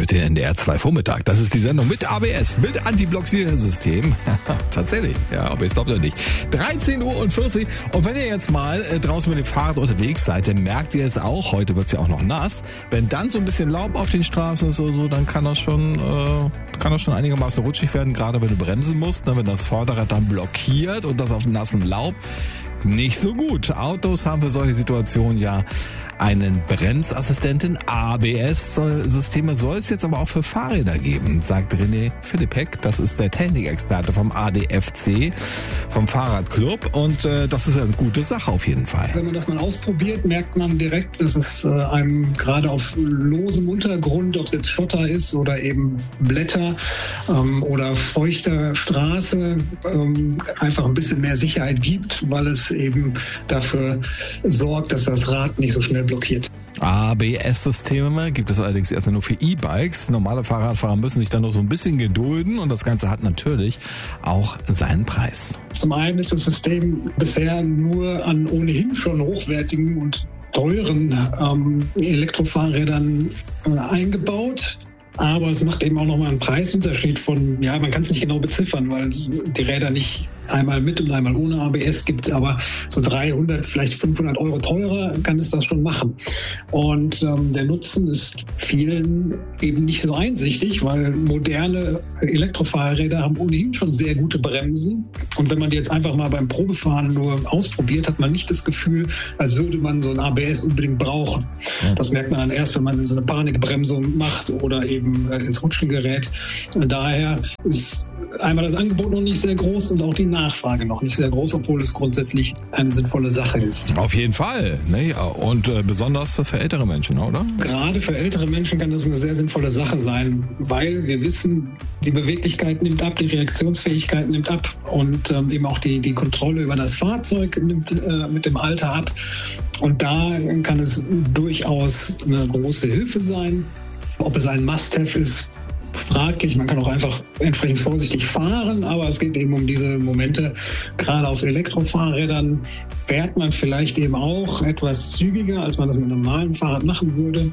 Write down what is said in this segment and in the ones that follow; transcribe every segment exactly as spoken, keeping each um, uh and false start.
hört den N D R zwei Vormittag. Das ist die Sendung mit A B S, mit Anti-Blockiersystem. Tatsächlich, ja, aber ich glaube nicht. dreizehn Uhr vierzig. Und wenn ihr jetzt mal äh, draußen mit dem Fahrrad unterwegs seid, dann merkt ihr es auch. Heute wird es ja auch noch nass. Wenn dann so ein bisschen Laub auf den Straßen ist oder so, dann kann das schon, äh, kann das schon einigermaßen rutschig werden, gerade wenn du bremsen musst, ne, wenn das Vorderrad dann blockiert und das auf nassem Laub. Nicht so gut. Autos haben für solche Situationen ja einen Bremsassistenten. A B S-Systeme soll es jetzt aber auch für Fahrräder geben, sagt René Philippek. Das ist der Technikexperte vom A D F C, vom Fahrradclub. Und äh, das ist eine gute Sache auf jeden Fall. Wenn man das mal ausprobiert, merkt man direkt, dass es äh, einem gerade auf losem Untergrund, ob es jetzt Schotter ist oder eben Blätter ähm, oder feuchter Straße, ähm, einfach ein bisschen mehr Sicherheit gibt, weil es eben dafür sorgt, dass das Rad nicht so schnell blockiert. A B S-Systeme gibt es allerdings erstmal nur für E-Bikes. Normale Fahrradfahrer müssen sich dann noch so ein bisschen gedulden und das Ganze hat natürlich auch seinen Preis. Zum einen ist das System bisher nur an ohnehin schon hochwertigen und teuren ähm, Elektrofahrrädern äh, eingebaut. Aber es macht eben auch nochmal einen Preisunterschied von, ja, man kann es nicht genau beziffern, weil es die Räder nicht einmal mit und einmal ohne A B S gibt, aber so dreihundert, vielleicht fünfhundert Euro teurer kann es das schon machen. Und ähm, der Nutzen ist vielen eben nicht so einsichtig, weil moderne Elektrofahrräder haben ohnehin schon sehr gute Bremsen. Und wenn man die jetzt einfach mal beim Probefahren nur ausprobiert, hat man nicht das Gefühl, als würde man so ein A B S unbedingt brauchen. Ja. Das merkt man dann erst, wenn man so eine Panikbremsung macht oder eben äh, ins Rutschen gerät. Daher ist einmal das Angebot noch nicht sehr groß und auch die Nachfrage noch nicht sehr groß, obwohl es grundsätzlich eine sinnvolle Sache ist. Auf jeden Fall. Ne? Und äh, besonders für ältere Menschen, oder? Gerade für ältere Menschen kann das eine sehr sinnvolle Sache sein, weil wir wissen, die Beweglichkeit nimmt ab, die Reaktionsfähigkeit nimmt ab und ähm, eben auch die, die Kontrolle über das Fahrzeug nimmt äh, mit dem Alter ab. Und da kann es durchaus eine große Hilfe sein. Ob es ein Must-Have ist, fraglich. Man kann auch einfach entsprechend vorsichtig fahren, aber es geht eben um diese Momente. Gerade auf Elektrofahrrädern fährt man vielleicht eben auch etwas zügiger, als man das mit einem normalen Fahrrad machen würde.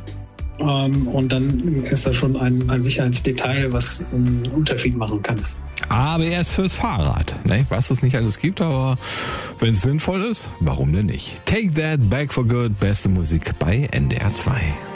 Und dann ist das schon ein, ein Sicherheitsdetail, was einen Unterschied machen kann. A B S fürs Fahrrad. Ne? Was es nicht alles gibt, aber wenn es sinnvoll ist, warum denn nicht? Take That, Back for Good, beste Musik bei N D R zwei.